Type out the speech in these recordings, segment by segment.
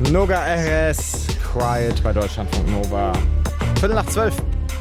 Noga RS, Quiet bei Deutschlandfunk Nova. 11:45.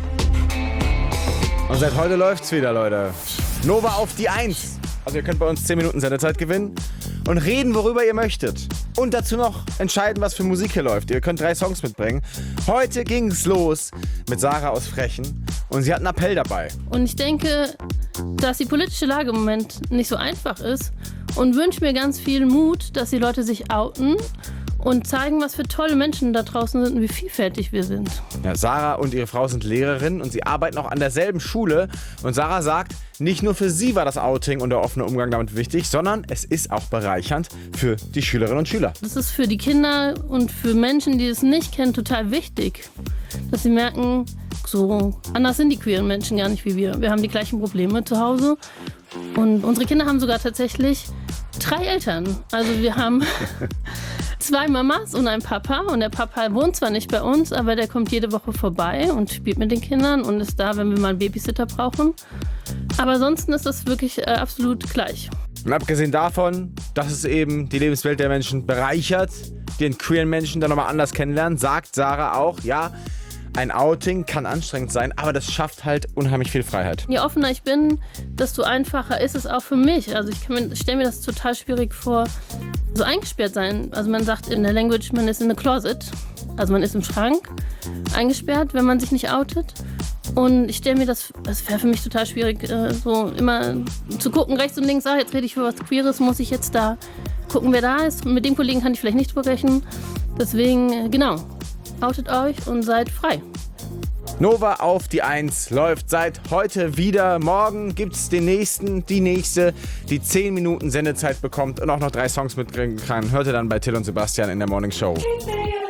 Und seit heute läuft's wieder, Leute. Nova auf die 1. Also ihr könnt bei uns 10 Minuten Sendezeit gewinnen und reden, worüber ihr möchtet. Und dazu noch entscheiden, was für Musik hier läuft. Ihr könnt 3 Songs mitbringen. Heute ging's los mit Sarah aus Frechen und sie hat einen Appell dabei. Und ich denke, dass die politische Lage im Moment nicht so einfach ist und wünsche mir ganz viel Mut, dass die Leute sich outen und zeigen, was für tolle Menschen da draußen sind und wie vielfältig wir sind. Ja, Sarah und ihre Frau sind Lehrerinnen und sie arbeiten auch an derselben Schule. Und Sarah sagt, nicht nur für sie war das Outing und der offene Umgang damit wichtig, sondern es ist auch bereichernd für die Schülerinnen und Schüler. Das ist für die Kinder und für Menschen, die es nicht kennen, total wichtig, dass sie merken, so anders sind die queeren Menschen gar nicht wie wir. Wir haben die gleichen Probleme zu Hause und unsere Kinder haben sogar tatsächlich 3 Eltern. Also wir haben 2 Mamas und einen Papa und der Papa wohnt zwar nicht bei uns, aber der kommt jede Woche vorbei und spielt mit den Kindern und ist da, wenn wir mal einen Babysitter brauchen. Aber ansonsten ist das wirklich absolut gleich. Und abgesehen davon, dass es eben die Lebenswelt der Menschen bereichert, den queeren Menschen dann nochmal anders kennenlernen, sagt Sarah auch, ja, ein Outing kann anstrengend sein, aber das schafft halt unheimlich viel Freiheit. Je offener ich bin, desto einfacher ist es auch für mich. Also ich stelle mir das total schwierig vor, so eingesperrt sein. Also man sagt in der Language, man ist in a closet. Also man ist im Schrank eingesperrt, wenn man sich nicht outet. Und ich stelle mir das wäre für mich total schwierig, so immer zu gucken, rechts und links, jetzt rede ich für was Queeres, muss ich jetzt da gucken, wer da ist. Mit dem Kollegen kann ich vielleicht nicht drüber rechnen. Deswegen, genau, outet euch und seid frei. Nova auf die 1 läuft seit heute wieder. Morgen gibt's die nächste, die 10 Minuten Sendezeit bekommt und auch noch 3 Songs mitbringen kann. Hört ihr dann bei Till und Sebastian in der Morning Show.